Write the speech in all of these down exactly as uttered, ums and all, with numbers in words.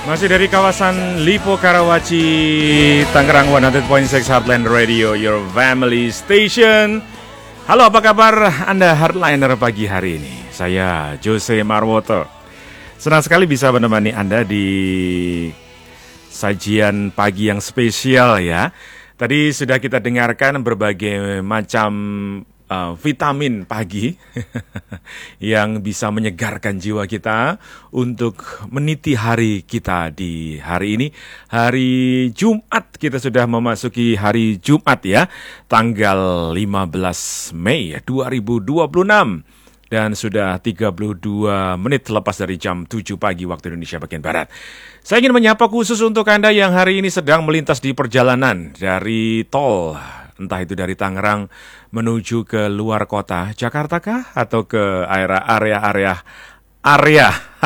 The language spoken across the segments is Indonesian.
Masih dari kawasan Lipo Karawaci, Tangerang seratus tiga koma enam Heartland Radio, your family station. Halo, apa kabar Anda Heartliner pagi hari ini? Saya Jose Marwoto. Senang sekali bisa menemani Anda di sajian pagi yang spesial ya. Tadi sudah kita dengarkan berbagai macam uh, vitamin pagi yang bisa menyegarkan jiwa kita untuk meniti hari kita di hari ini. Hari Jumat, kita sudah memasuki hari Jumat ya, tanggal lima belas Mei dua ribu dua puluh enam. Dan sudah tiga puluh dua menit lepas dari jam tujuh pagi waktu Indonesia bagian Barat. Saya ingin menyapa khusus untuk Anda yang hari ini sedang melintas di perjalanan dari tol, entah itu dari Tangerang menuju ke luar kota Jakarta kah, atau ke area-area area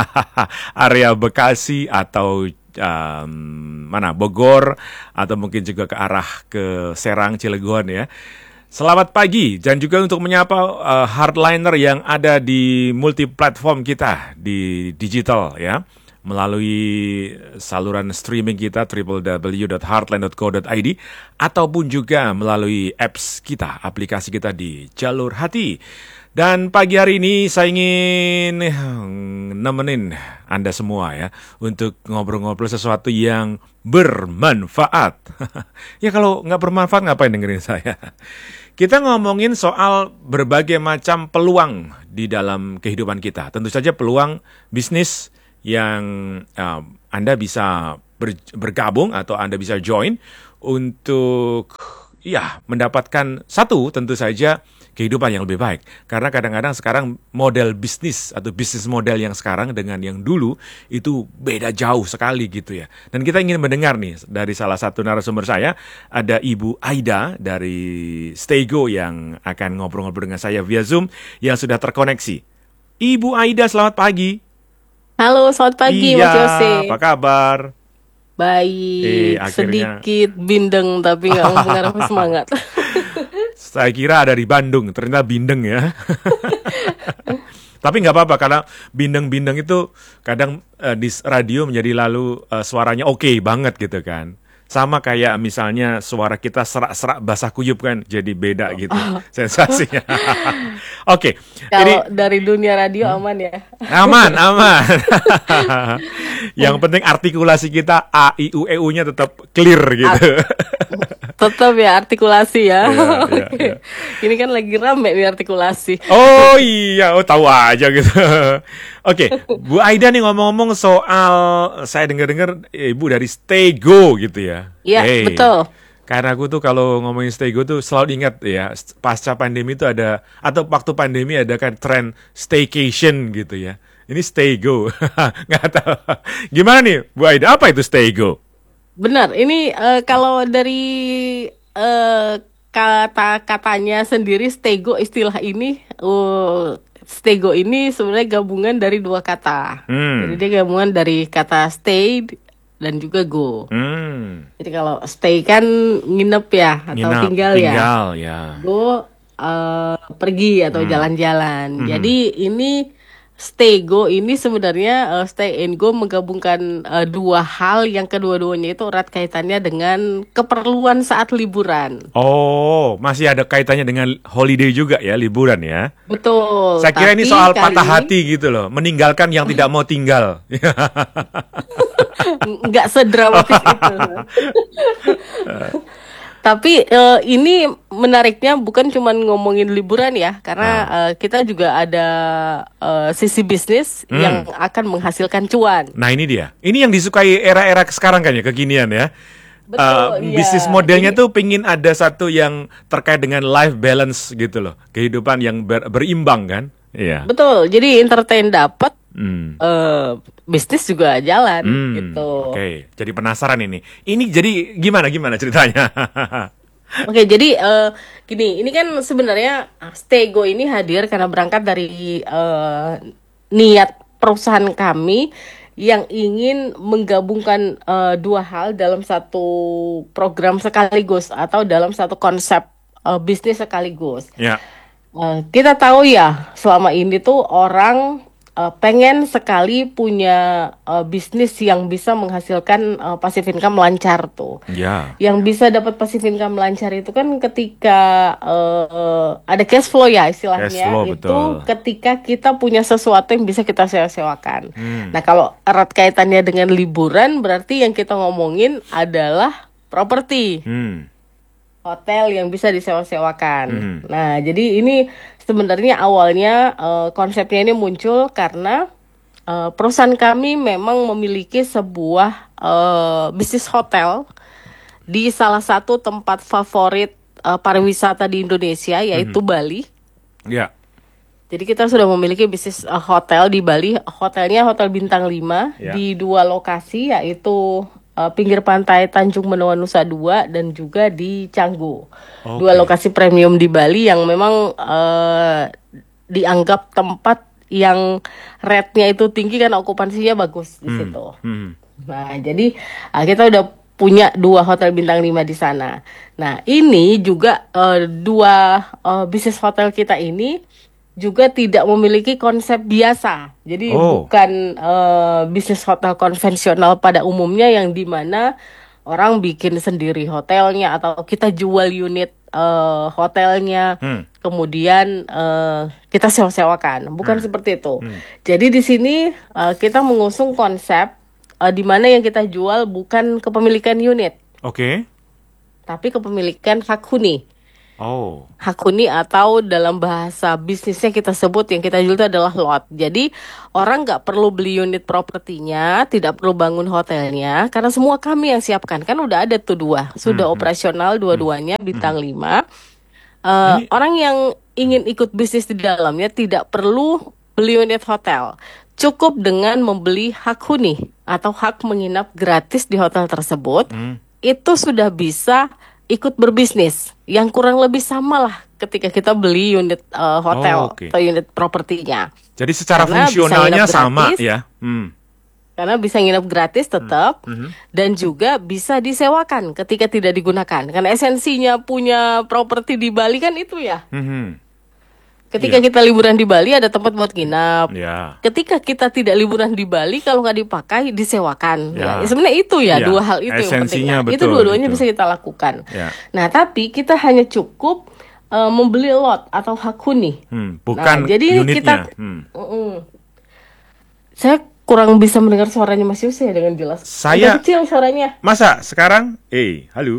area Bekasi atau um, mana Bogor, atau mungkin juga ke arah ke Serang, Cilegon ya. Selamat pagi, dan juga untuk menyapa uh, hardliner yang ada di multi platform kita di digital ya, melalui saluran streaming kita double-u double-u double-u dot heartline dot co dot i d ataupun juga melalui apps kita, aplikasi kita di Jalur Hati. Dan pagi hari ini saya ingin nemenin Anda semua ya untuk ngobrol-ngobrol sesuatu yang bermanfaat. Ya kalau nggak bermanfaat ngapain dengerin saya? Kita ngomongin soal berbagai macam peluang di dalam kehidupan kita. Tentu saja peluang bisnis yang uh, Anda bisa ber, bergabung atau Anda bisa join untuk ya mendapatkan satu tentu saja kehidupan yang lebih baik. Karena kadang-kadang sekarang model bisnis atau bisnis model yang sekarang dengan yang dulu itu beda jauh sekali gitu ya. Dan kita ingin mendengar nih dari salah satu narasumber saya, ada Ibu Aida dari Staygo yang akan ngobrol-ngobrol dengan saya via Zoom yang sudah terkoneksi. Ibu Aida, selamat pagi. Halo, selamat pagi iya, Mas Yose. Apa kabar? Baik, eh, akhirnya... sedikit bindeng tapi nggak mempengaruhi semangat. Saya kira ada di Bandung, ternyata bindeng ya. Tapi nggak apa-apa, karena bindeng-bindeng itu kadang uh, di radio menjadi lalu uh, suaranya oke okay banget gitu kan. Sama kayak misalnya suara kita serak-serak basah kuyup kan, jadi beda gitu oh. sensasinya. Oke. Okay, kalau jadi, dari dunia radio hmm, aman ya? Aman, aman. Yang penting artikulasi kita A, I, U, E, U-nya tetap clear gitu. Tetap ya artikulasi ya. Ya, ya, ya. Ini kan lagi rame nih artikulasi. Oh iya, oh tahu aja gitu. Oke, okay, Bu Aida nih ngomong-ngomong soal, saya dengar-dengar Ibu dari Staygo gitu ya. Iya, hey, betul. Karena aku tuh kalau ngomongin Staygo tuh selalu ingat ya, pasca pandemi itu ada, atau waktu pandemi ada kan tren staycation gitu ya. Ini Staygo, nggak tahu. Gimana nih Bu Aida, apa itu Staygo? Benar, ini uh, kalau dari uh, kata-katanya sendiri Staygo, istilah ini, uh, Staygo ini sebenarnya gabungan dari dua kata. Hmm. Jadi dia gabungan dari kata stay dan juga go. Hmm. Jadi kalau stay kan nginep ya atau nginep, tinggal, tinggal ya. ya. Go uh, pergi atau hmm. jalan-jalan. Hmm. Jadi ini Staygo ini sebenarnya uh, stay and go menggabungkan uh, dua hal yang kedua-duanya itu erat kaitannya dengan keperluan saat liburan. Oh, masih ada kaitannya dengan holiday juga ya, liburan ya? Betul. Saya kira ini soal patah ini... hati gitu loh, meninggalkan yang tidak mau tinggal. Nggak sedramatis itu. Tapi uh, ini menariknya bukan cuma ngomongin liburan ya, karena ah. uh, kita juga ada uh, sisi bisnis hmm. yang akan menghasilkan cuan. Nah ini dia, ini yang disukai era-era sekarang kan ya, kekinian ya. Betul, uh, iya. Bisnis modelnya ini... tuh pingin ada satu yang terkait dengan life balance gitu loh, kehidupan yang ber- berimbang kan. Iya. Betul, jadi entertain dapat. Hmm. Uh, bisnis juga jalan hmm, gitu. Oke, okay. Jadi penasaran ini. Ini jadi gimana gimana ceritanya? Oke, okay, jadi uh, gini, ini kan sebenarnya Staygo ini hadir karena berangkat dari uh, niat perusahaan kami yang ingin menggabungkan uh, dua hal dalam satu program sekaligus atau dalam satu konsep uh, bisnis sekaligus. Ya. Uh, kita tahu ya selama ini tuh orang uh, pengen sekali punya uh, bisnis yang bisa menghasilkan uh, passive income lancar tuh. Ya. Yang bisa dapat passive income lancar itu kan ketika uh, uh, ada cash flow ya istilahnya. Cash flow, itu betul. ketika kita punya sesuatu yang bisa kita sewa-sewakan. Hmm. Nah kalau erat kaitannya dengan liburan berarti yang kita ngomongin adalah properti. Hmm. Hotel yang bisa disewa-sewakan. Hmm. Nah, jadi ini sebenarnya awalnya uh, konsepnya ini muncul karena uh, perusahaan kami memang memiliki sebuah uh, bisnis hotel di salah satu tempat favorit uh, pariwisata di Indonesia, yaitu Hmm. Bali. Ya. Jadi kita sudah memiliki bisnis uh, hotel di Bali. Hotelnya Hotel Bintang lima Ya. di dua lokasi, yaitu uh, pinggir pantai Tanjung Benoa Nusa Dua dan juga di Canggu. Oke. Dua lokasi premium di Bali yang memang uh, dianggap tempat yang rate-nya itu tinggi kan, okupansinya bagus di Hmm. situ. Hmm. Nah, jadi uh, kita udah punya dua hotel bintang lima di sana. Nah, ini juga uh, dua uh, bisnis hotel kita ini juga tidak memiliki konsep biasa. Jadi Oh. bukan uh, bisnis hotel konvensional pada umumnya yang dimana orang bikin sendiri hotelnya atau kita jual unit uh, hotelnya, Hmm. kemudian uh, kita sewa-sewakan. Bukan Hmm. seperti itu. Hmm. Jadi di sini uh, kita mengusung konsep uh, di mana yang kita jual bukan kepemilikan unit, Oke. tapi kepemilikan hak huni. Oh. Hak huni atau dalam bahasa bisnisnya kita sebut yang kita jual itu adalah lot. Jadi orang nggak perlu beli unit propertinya, tidak perlu bangun hotelnya, karena semua kami yang siapkan. Kan udah ada tuh dua, sudah Hmm. operasional dua-duanya Hmm. bintang lima. Uh, Ini orang yang ingin ikut bisnis di dalamnya tidak perlu beli unit hotel. Cukup dengan membeli hak huni atau hak menginap gratis di hotel tersebut, hmm. itu sudah bisa ikut berbisnis. Yang kurang lebih sama lah ketika kita beli unit uh, hotel Oh, oke. atau unit propertinya. Jadi secara Karena bisa fungsionalnya nginep sama gratis. ya. Hmm. Karena bisa nginep gratis tetap, Hmm. dan juga bisa disewakan ketika tidak digunakan. Karena esensinya punya properti di Bali kan itu ya. Hmm. Ketika Iya. kita liburan di Bali ada tempat buat nginap. Ya. Ketika kita tidak liburan di Bali, kalau nggak dipakai disewakan. Ya. Ya, sebenarnya itu ya, Ya, dua hal itu yang penting. esensinya Nah, itu betul, dua-duanya itu. bisa kita lakukan. Ya. Nah, tapi kita hanya cukup uh, membeli lot atau hak huni. Hmm. Bukan Nah, jadi unitnya. kita, Hmm. Mm-mm. Saya kurang bisa mendengar suaranya Mas Yus ya dengan jelas. Saya- Agak kecil suaranya. Masa sekarang? Eh, halo.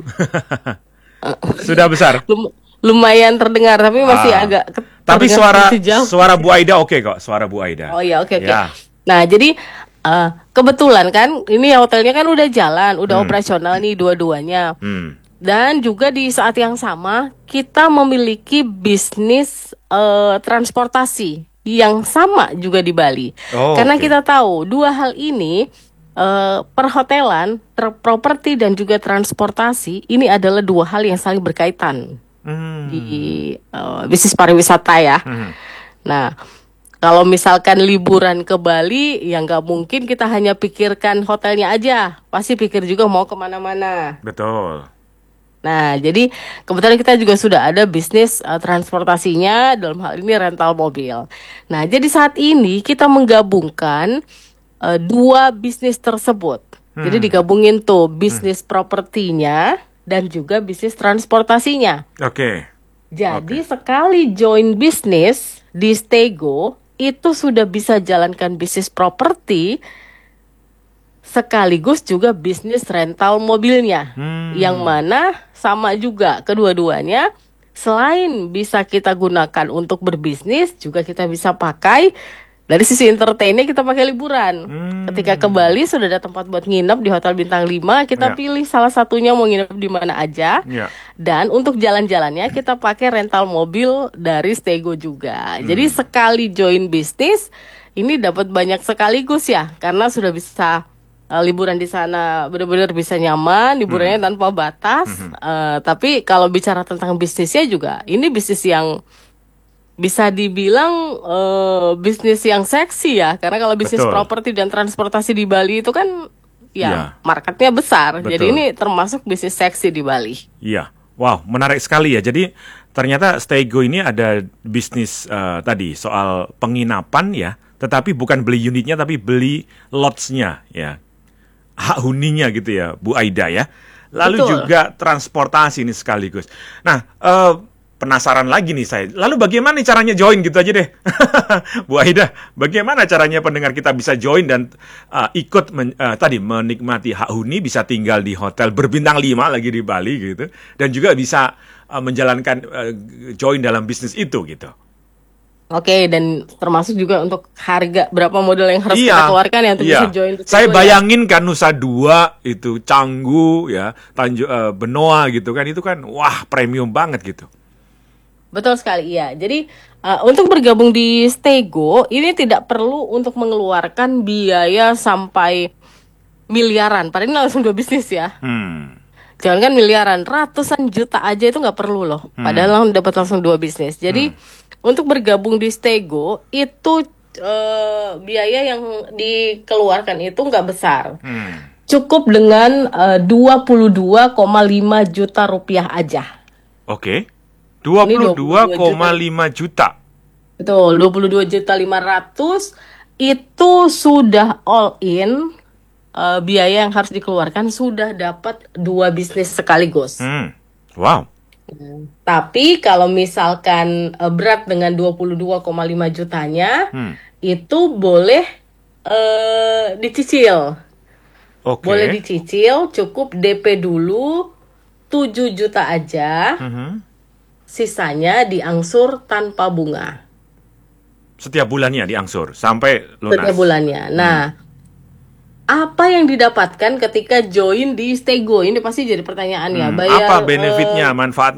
Sudah besar. Lum- lumayan terdengar, tapi masih Ah. agak ke- Tapi terdengar suara seperti jauh. suara Bu Aida oke kok, suara Bu Aida. Oh iya, oke oke. Ya. Nah, jadi uh, kebetulan kan ini hotelnya kan udah jalan, udah Hmm. operasional nih dua-duanya. Hmm. Dan juga di saat yang sama kita memiliki bisnis uh, transportasi yang sama juga di Bali. Oh, Karena oke. kita tahu dua hal ini, uh, perhotelan, ter- properti dan juga transportasi ini adalah dua hal yang saling berkaitan Hmm. di uh, bisnis pariwisata ya. Hmm. Nah, kalau misalkan liburan ke Bali, ya nggak mungkin kita hanya pikirkan hotelnya aja. Pasti pikir juga mau kemana-mana. Betul. Nah, jadi kebetulan kita juga sudah ada bisnis uh, transportasinya, dalam hal ini rental mobil. Nah, jadi saat ini kita menggabungkan uh, dua bisnis tersebut. Jadi Hmm. digabungin tuh bisnis propertinya dan juga bisnis transportasinya. Oke. Jadi sekali join bisnis di Stego itu sudah bisa jalankan bisnis properti sekaligus juga bisnis rental mobilnya. Hmm. Yang mana sama juga kedua-duanya, selain bisa kita gunakan untuk berbisnis, juga kita bisa pakai dari sisi entertainnya, kita pakai liburan. Hmm. Ketika ke Bali sudah ada tempat buat nginep di Hotel Bintang lima, kita Ya. pilih salah satunya mau nginep di mana aja. Ya. Dan untuk jalan-jalannya kita pakai rental mobil dari Stego juga. Jadi sekali join bisnis ini dapat banyak sekaligus ya, karena sudah bisa uh, liburan di sana benar-benar bisa nyaman, liburannya tanpa batas. Uh, tapi kalau bicara tentang bisnisnya juga, ini bisnis yang bisa dibilang eh, bisnis yang seksi ya, karena kalau bisnis Betul. properti dan transportasi di Bali itu kan ya Iya. marketnya besar. Betul. Jadi ini termasuk bisnis seksi di Bali. Iya. Wow, menarik sekali ya. Jadi ternyata Stego ini ada bisnis eh, tadi soal penginapan ya, tetapi bukan beli unitnya, tapi beli lots-nya, ya. Hak huninya gitu ya, Bu Aida ya. Lalu Betul. juga transportasi ini sekaligus. Nah, eh, penasaran lagi nih saya. Lalu bagaimana nih caranya join gitu aja deh. Bu Aida, bagaimana caranya pendengar kita bisa join dan uh, ikut men, uh, tadi menikmati hak huni, bisa tinggal di hotel berbintang lima lagi di Bali gitu, dan juga bisa uh, menjalankan uh, join dalam bisnis itu gitu. Oke, dan termasuk juga untuk harga berapa modal yang harus Iya, kita keluarkan ya untuk iya. bisa join. Saya Stego ya. bayangin kan Nusa Dua itu Canggu ya, Tanjung uh, Benoa gitu kan, itu kan wah premium banget gitu. Betul sekali, iya. Jadi uh, untuk bergabung di Stego ini tidak perlu untuk mengeluarkan biaya sampai miliaran. Padahal ini langsung dua bisnis ya. Hmm. Jangan kan miliaran, ratusan juta aja itu nggak perlu loh. Padahal langsung dapat langsung dua bisnis. Jadi untuk bergabung di Stego itu uh, biaya yang dikeluarkan itu nggak besar. Hmm. Cukup dengan uh, dua puluh dua koma lima juta rupiah aja. Oke. dua puluh dua koma lima juta. Betul, dua puluh dua juta lima ratus itu sudah all in, uh, biaya yang harus dikeluarkan sudah dapat dua bisnis sekaligus. Hmm. Wow. Tapi kalau misalkan uh, berat dengan dua puluh dua koma lima jutanya, Hmm. itu boleh uh, dicicil. Oke. Boleh dicicil, cukup D P dulu tujuh juta aja. Mhm. Sisanya diangsur tanpa bunga Setiap bulannya diangsur sampai lunas. setiap bulannya. Nah, apa yang didapatkan ketika join di Stego? Ini pasti jadi pertanyaan ya. Hmm. Bayar Apa benefitnya, eh, manfaatnya?